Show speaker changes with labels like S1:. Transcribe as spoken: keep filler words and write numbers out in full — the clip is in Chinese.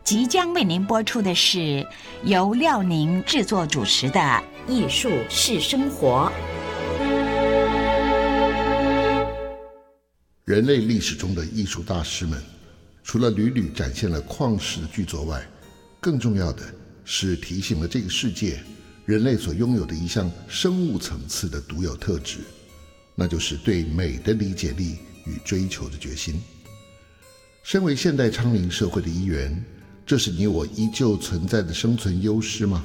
S1: 即将为您播出的是由廖宁制作主持的《艺术是生活》。
S2: 人类历史中的艺术大师们，除了屡屡展现了旷世的巨作外，更重要的是提醒了这个世界，人类所拥有的一项生物层次的独有特质，那就是对美的理解力与追求的决心。身为现代昌明社会的一员，这是你我依旧存在的生存优势吗？